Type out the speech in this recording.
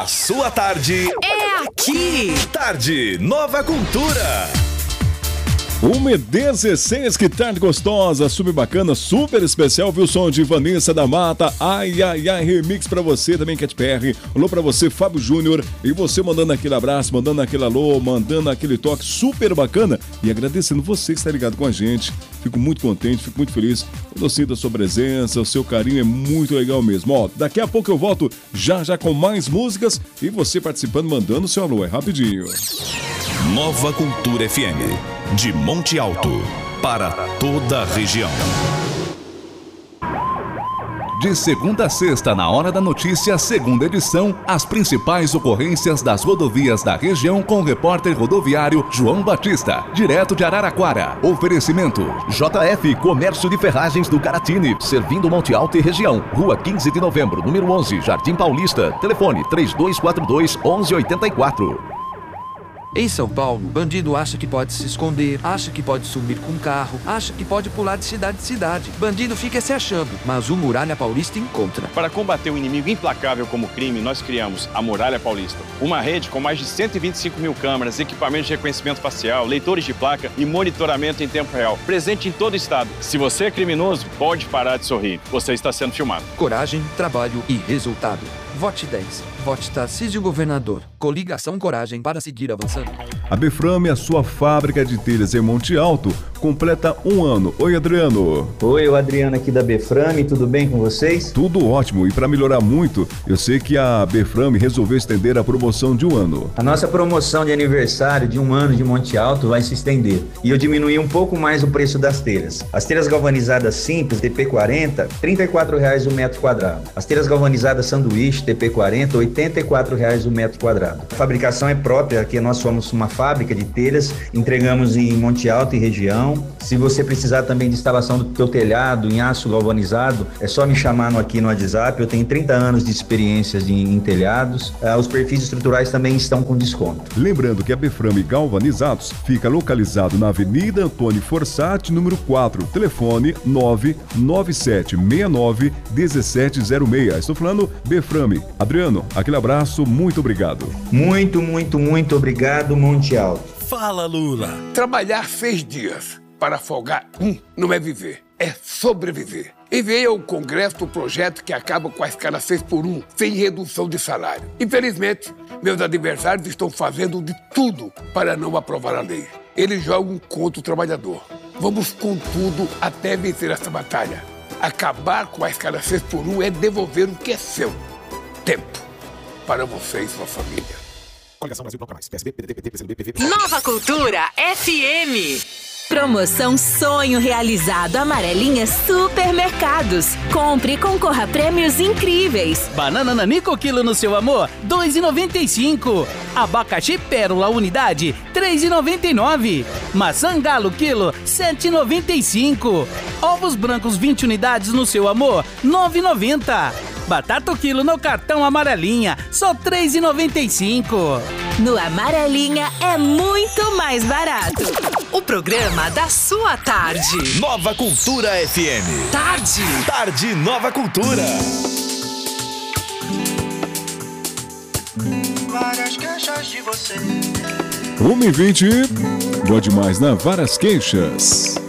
A sua tarde é aqui. Tarde Nova Cultura. 1h16, que tarde gostosa, super bacana, super especial, viu? O som de Vanessa da Mata, ai, ai, ai, remix pra você também, Cat PR, alô pra você, Fábio Júnior, e você mandando aquele abraço, mandando aquele alô, mandando aquele toque super bacana, e agradecendo você que está ligado com a gente, fico muito contente, fico muito feliz, quando eu sinto a sua presença, o seu carinho é muito legal mesmo, ó, daqui a pouco eu volto já com mais músicas, e você participando, mandando o seu alô, é rapidinho. Nova Cultura FM, de Monte Alto, para toda a região. De segunda a sexta, na Hora da Notícia, segunda edição, as principais ocorrências das rodovias da região com o repórter rodoviário João Batista, direto de Araraquara. Oferecimento: JF Comércio de Ferragens do Caratini, servindo Monte Alto e região. Rua 15 de Novembro, número 11, Jardim Paulista. Telefone 3242-1184. Em São Paulo, bandido acha que pode se esconder, acha que pode sumir com um carro, acha que pode pular de cidade em cidade. Bandido fica se achando, mas o Muralha Paulista encontra. Para combater um inimigo implacável como o crime, nós criamos a Muralha Paulista. Uma rede com mais de 125 mil câmeras, equipamentos de reconhecimento facial, leitores de placa e monitoramento em tempo real. Presente em todo o estado. Se você é criminoso, pode parar de sorrir. Você está sendo filmado. Coragem, trabalho e resultado. Vote 10. Vote Tarcísio Governador. Coligação Coragem para seguir avançando. A Beframe, a sua fábrica de telhas em Monte Alto, completa 1 ano. Oi, Adriano. Oi, o Adriano aqui da Beframe, tudo bem com vocês? Tudo ótimo, e para melhorar muito, eu sei que a Beframe resolveu estender a promoção de 1 ano. A nossa promoção de aniversário de 1 ano de Monte Alto vai se estender, e eu diminuí um pouco mais o preço das telhas. As telhas galvanizadas simples, TP40, R$ 34,00 o metro quadrado. As telhas galvanizadas sanduíche, TP40, R$ 84,00 o metro quadrado. A fabricação é própria, aqui nós somos uma fábrica de telhas, entregamos em Monte Alto e região. Se você precisar também de instalação do teu telhado em aço galvanizado, é só me chamar aqui no WhatsApp, eu tenho 30 anos de experiência em telhados. Os perfis estruturais também estão com desconto. Lembrando que a Beframe Galvanizados fica localizado na Avenida Antônio Fossati, número 4, telefone 997691706. Estou falando Beframe. Adriano, aquele abraço, muito obrigado. Muito obrigado, Monte Alto. Fala, Lula. Trabalhar 6 dias para folgar não é viver, é sobreviver. Enviei ao Congresso o projeto que acaba com a escala 6x1, sem redução de salário. Infelizmente, meus adversários estão fazendo de tudo para não aprovar a lei. Eles jogam contra o trabalhador. Vamos com tudo até vencer essa batalha. Acabar com a escala 6x1 é devolver o que é seu. Tempo para você e sua família. Nova Cultura FM. Promoção Sonho Realizado Amarelinha Supermercados. Compre e concorra a prêmios incríveis. Banana Nanico quilo no seu amor, R$ 2,95. Abacaxi Pérola unidade, R$ 3,99. Maçã Galo quilo, R$ 7,95. Ovos brancos 20 unidades no seu amor, R$ 9,90. Batata o quilo no cartão Amarelinha, só R$ 3,95. No Amarelinha é muito mais barato. O programa da sua tarde. Nova Cultura FM. Tarde Nova Cultura. Várias queixas de você. 1h20. Boa demais, né? Várias queixas.